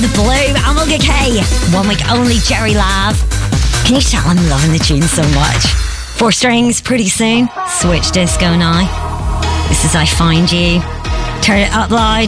the Blue, Amilga K. 1 week only, Jerry Lav. Can you tell I'm loving the tune so much? 4 Strings, pretty soon. Switch Disco now. This is I Find You. Turn it up loud.